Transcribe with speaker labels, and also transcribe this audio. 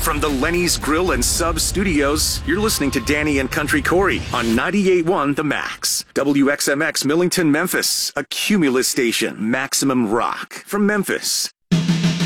Speaker 1: From the Lenny's Grill and Sub Studios, you're listening to Danny and Country Corey on 98.1 The Max. WXMX Millington, Memphis, a Cumulus station, Maximum Rock from Memphis.